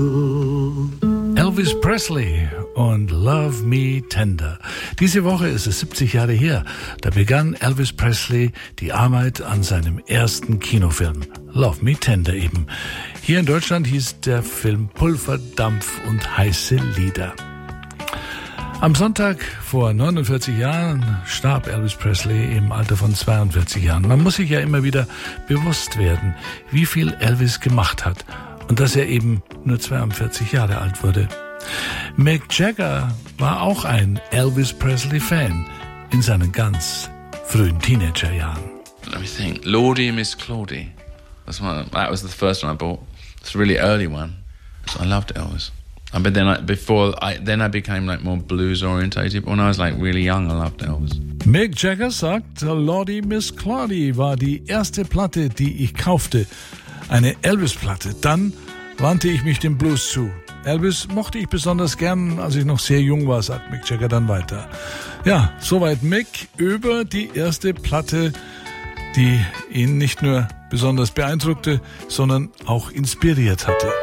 Elvis Presley und Love Me Tender. Diese Woche ist es 70 Jahre her. Da begann Elvis Presley die Arbeit an seinem ersten Kinofilm. Love Me Tender eben. Hier in Deutschland hieß der Film Pulver, Dampf und heiße Lieder. Am Sonntag vor 49 Jahren starb Elvis Presley im Alter von 42 Jahren. Man muss sich ja immer wieder bewusst werden, wie viel Elvis gemacht hat und dass er eben nur 42 Jahre alt wurde. Mick Jagger war auch ein Elvis Presley-Fan in seinen ganz frühen Teenagerjahren. Let me think. Lordy, Miss Claudie. That was the first one I bought. It's a really early one. So I loved Elvis. But then I became like more blues orientated. When I was like really young, I loved Elvis. Mick Jagger sagt, Lordy, Miss Claudie war die erste Platte, die ich kaufte. Eine Elvis-Platte. Dann wandte ich mich dem Blues zu. Elvis mochte ich besonders gern, als ich noch sehr jung war, sagt Mick Jagger dann weiter. Ja, soweit Mick über die erste Platte, die ihn nicht nur besonders beeindruckte, sondern auch inspiriert hatte.